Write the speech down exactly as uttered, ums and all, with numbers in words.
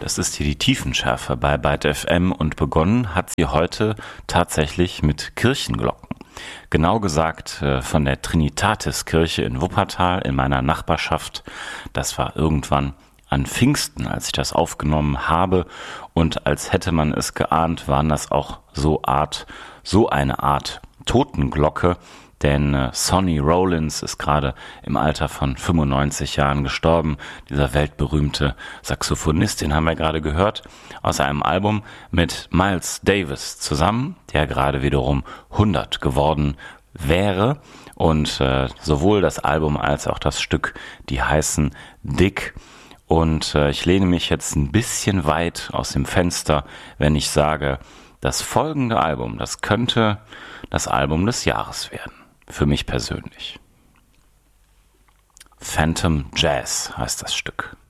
es ist hier die Tiefenschärfe bei Byte F M und begonnen hat sie heute tatsächlich mit Kirchenglocken. Genau gesagt äh, von der Trinitatis-Kirche in Wuppertal in meiner Nachbarschaft. Das war irgendwann an Pfingsten, als ich das aufgenommen habe, und als hätte man es geahnt, waren das auch so Art, so eine Art Totenglocke, denn äh, Sonny Rollins ist gerade im Alter von fünfundneunzig Jahren gestorben. Dieser weltberühmte Saxophonist, den haben wir gerade gehört, aus einem Album mit Miles Davis zusammen, der gerade wiederum hundert geworden wäre. Und äh, sowohl das Album als auch das Stück, die heißen Dick. Und äh, ich lehne mich jetzt ein bisschen weit aus dem Fenster, wenn ich sage, das folgende Album, das könnte das Album des Jahres werden. Für mich persönlich. Phantom Jazz heißt das Stück.